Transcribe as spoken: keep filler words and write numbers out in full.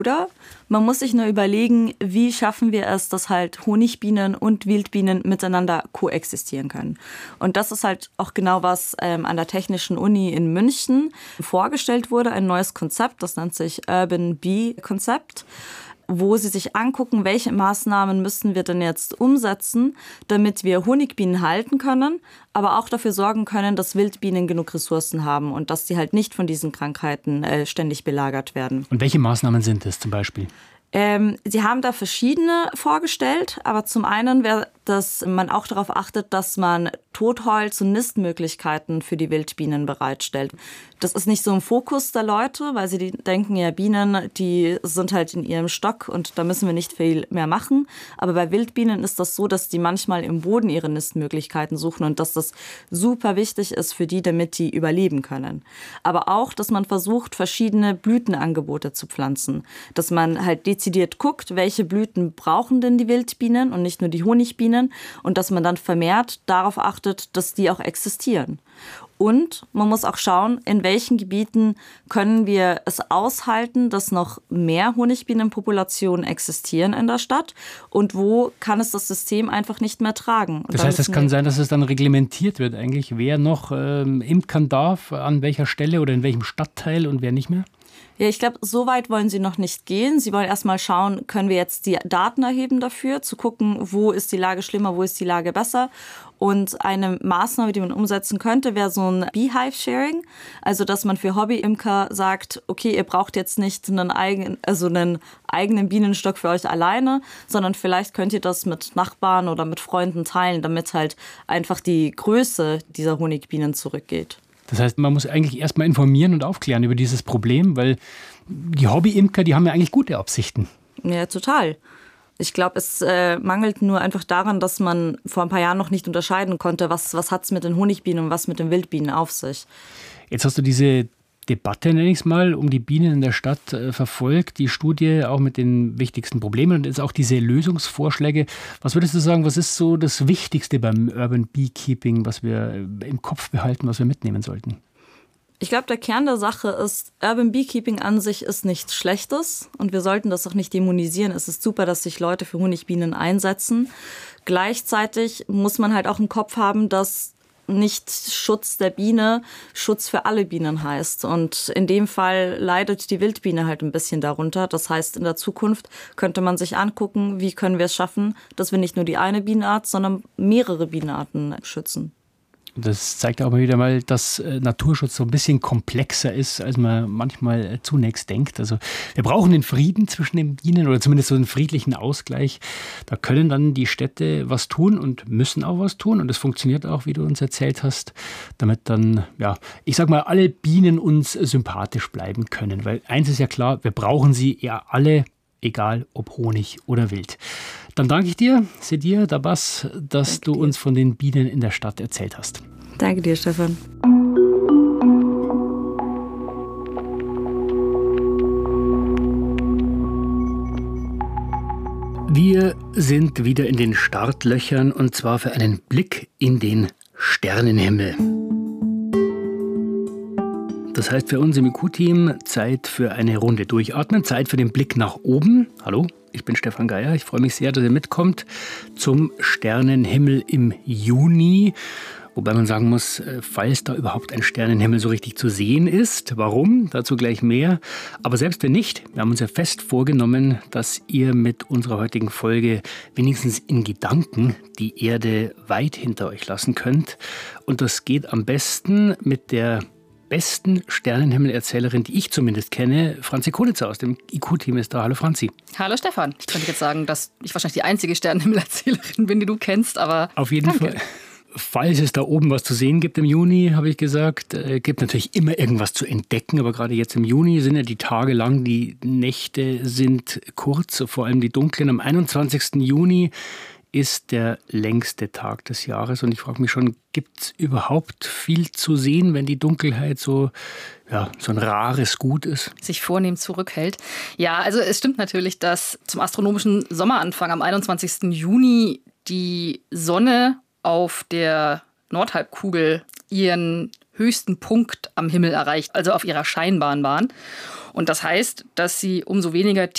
Oder man muss sich nur überlegen, wie schaffen wir es, dass halt Honigbienen und Wildbienen miteinander koexistieren können. Und das ist halt auch genau, was ähm, an der Technischen Uni in München vorgestellt wurde, ein neues Konzept, das nennt sich Urban Bee-Konzept, wo sie sich angucken, welche Maßnahmen müssen wir denn jetzt umsetzen, damit wir Honigbienen halten können, aber auch dafür sorgen können, dass Wildbienen genug Ressourcen haben und dass sie halt nicht von diesen Krankheiten äh, ständig belagert werden. Und welche Maßnahmen sind das zum Beispiel? Ähm, sie haben da verschiedene vorgestellt, aber zum einen wäre, dass man auch darauf achtet, dass man Totholz und Nistmöglichkeiten für die Wildbienen bereitstellt. Das ist nicht so im Fokus der Leute, weil sie die denken, ja, Bienen, die sind halt in ihrem Stock und da müssen wir nicht viel mehr machen. Aber bei Wildbienen ist das so, dass die manchmal im Boden ihre Nistmöglichkeiten suchen und dass das super wichtig ist für die, damit die überleben können. Aber auch, dass man versucht, verschiedene Blütenangebote zu pflanzen. Dass man halt dezidiert guckt, welche Blüten brauchen denn die Wildbienen und nicht nur die Honigbienen und dass man dann vermehrt darauf achtet, dass die auch existieren. Und man muss auch schauen, in welchen Gebieten können wir es aushalten, dass noch mehr Honigbienenpopulationen existieren in der Stadt und wo kann es das System einfach nicht mehr tragen. Und das heißt, es kann sein, dass es dann reglementiert wird eigentlich, wer noch ähm, imkern darf, an welcher Stelle oder in welchem Stadtteil und wer nicht mehr? Ja, ich glaube, so weit wollen sie noch nicht gehen. Sie wollen erst mal schauen, können wir jetzt die Daten erheben dafür, zu gucken, wo ist die Lage schlimmer, wo ist die Lage besser. Und eine Maßnahme, die man umsetzen könnte, wäre so ein Beehive-Sharing. Also, dass man für Hobbyimker sagt, okay, ihr braucht jetzt nicht einen eigenen, also einen eigenen Bienenstock für euch alleine, sondern vielleicht könnt ihr das mit Nachbarn oder mit Freunden teilen, damit halt einfach die Größe dieser Honigbienen zurückgeht. Das heißt, man muss eigentlich erstmal informieren und aufklären über dieses Problem, weil die Hobbyimker, die haben ja eigentlich gute Absichten. Ja, total. Ich glaube, es äh, mangelt nur einfach daran, dass man vor ein paar Jahren noch nicht unterscheiden konnte, was, was hat es mit den Honigbienen und was mit den Wildbienen auf sich. Jetzt hast du diese Debatte, nenne ich es mal, um die Bienen in der Stadt äh, verfolgt, die Studie auch mit den wichtigsten Problemen und jetzt auch diese Lösungsvorschläge. Was würdest du sagen, was ist so das Wichtigste beim Urban Beekeeping, was wir im Kopf behalten, was wir mitnehmen sollten? Ich glaube, der Kern der Sache ist, Urban Beekeeping an sich ist nichts Schlechtes und wir sollten das auch nicht dämonisieren. Es ist super, dass sich Leute für Honigbienen einsetzen. Gleichzeitig muss man halt auch im Kopf haben, dass nicht Schutz der Biene Schutz für alle Bienen heißt. Und in dem Fall leidet die Wildbiene halt ein bisschen darunter. Das heißt, in der Zukunft könnte man sich angucken, wie können wir es schaffen, dass wir nicht nur die eine Bienenart, sondern mehrere Bienenarten schützen. Das zeigt auch mal wieder mal, dass Naturschutz so ein bisschen komplexer ist, als man manchmal zunächst denkt. Also wir brauchen den Frieden zwischen den Bienen oder zumindest so einen friedlichen Ausgleich. Da können dann die Städte was tun und müssen auch was tun. Und das funktioniert auch, wie du uns erzählt hast, damit dann, ja, ich sag mal, alle Bienen uns sympathisch bleiben können. Weil eins ist ja klar, wir brauchen sie ja alle, egal ob Honig oder Wild. Dann danke ich dir, Sedir Dabas, dass danke du dir. uns von den Bienen in der Stadt erzählt hast. Danke dir, Stefan. Wir sind wieder in den Startlöchern und zwar für einen Blick in den Sternenhimmel. Das heißt für uns im I Q-Team Zeit für eine Runde Durchatmen, Zeit für den Blick nach oben. Hallo, ich bin Stefan Geier. Ich freue mich sehr, dass ihr mitkommt zum Sternenhimmel im Juni. Wobei man sagen muss, falls da überhaupt ein Sternenhimmel so richtig zu sehen ist. Warum? Dazu gleich mehr. Aber selbst wenn nicht, wir haben uns ja fest vorgenommen, dass ihr mit unserer heutigen Folge wenigstens in Gedanken die Erde weit hinter euch lassen könnt. Und das geht am besten mit der besten Sternenhimmelerzählerin, die ich zumindest kenne. Franzi Konitzer aus dem I Q-Team ist da. Hallo Franzi. Hallo Stefan. Ich könnte jetzt sagen, dass ich wahrscheinlich die einzige Sternenhimmelerzählerin bin, die du kennst, aber auf jeden danke. Fall. Falls es da oben was zu sehen gibt im Juni, habe ich gesagt, äh, gibt natürlich immer irgendwas zu entdecken, aber gerade jetzt im Juni sind ja die Tage lang, die Nächte sind kurz, vor allem die dunklen. Am einundzwanzigsten Juni ist der längste Tag des Jahres und ich frage mich schon, gibt es überhaupt viel zu sehen, wenn die Dunkelheit so, ja, so ein rares Gut ist? Sich vornehm zurückhält. Ja, also es stimmt natürlich, dass zum astronomischen Sommeranfang am einundzwanzigsten Juni die Sonne auf der Nordhalbkugel ihren höchsten Punkt am Himmel erreicht, also auf ihrer scheinbaren Bahn. Und das heißt, dass sie umso weniger